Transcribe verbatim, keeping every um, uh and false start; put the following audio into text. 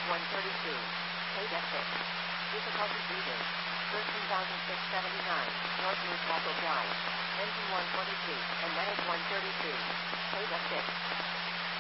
one thirty-two. Paid at six. Difficulty breathing. thirteen thousand six hundred seventy-nine. North Newcastle Drive. Engine one twenty-two. And Medic one thirty-two. Paid at six.